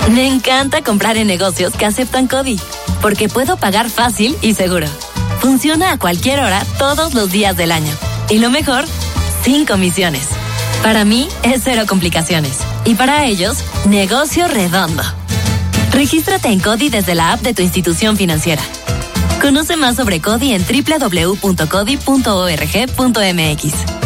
Me encanta comprar en negocios que aceptan CODI, porque puedo pagar fácil y seguro. Funciona a cualquier hora, todos los días del año. Y lo mejor, sin comisiones. Para mí, es cero complicaciones. Y para ellos, negocio redondo. Regístrate en CODI desde la app de tu institución financiera. Conoce más sobre CODI en www.codi.org.mx.